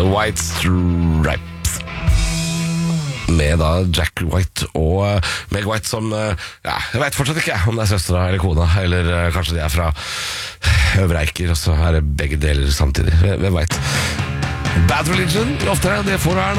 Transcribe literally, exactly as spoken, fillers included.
White Stripes. Med da Jack White og Meg White som ja, jeg vet fortsatt ikke om det er søstera eller kona, eller kanskje de er fra Øvre Eiker, og så er det begge deler samtidig. Hvem vet. Bad Religion, ofte det får du her nå.